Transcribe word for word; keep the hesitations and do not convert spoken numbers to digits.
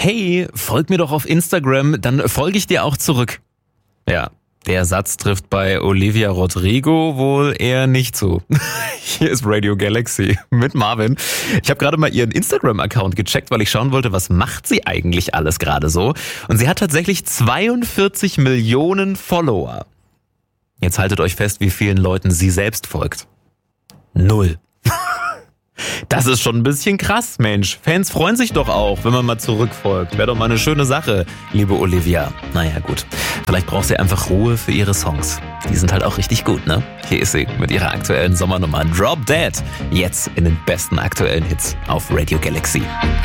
Hey, folg mir doch auf Instagram, dann folge ich dir auch zurück. Ja, der Satz trifft bei Olivia Rodrigo wohl eher nicht zu. Hier ist Radio Galaxy mit Marvin. Ich habe gerade mal ihren Instagram-Account gecheckt, weil ich schauen wollte, was macht sie eigentlich alles gerade so. Und sie hat tatsächlich zweiundvierzig Millionen Follower. Jetzt haltet euch fest, wie vielen Leuten sie selbst folgt. Null. Das ist schon ein bisschen krass, Mensch. Fans freuen sich doch auch, wenn man mal zurückfolgt. Wäre doch mal eine schöne Sache, liebe Olivia. Naja, gut. Vielleicht braucht sie einfach Ruhe für ihre Songs. Die sind halt auch richtig gut, ne? Hier ist sie mit ihrer aktuellen Sommernummer Drop Dead. Jetzt in den besten aktuellen Hits auf Radio Galaxy.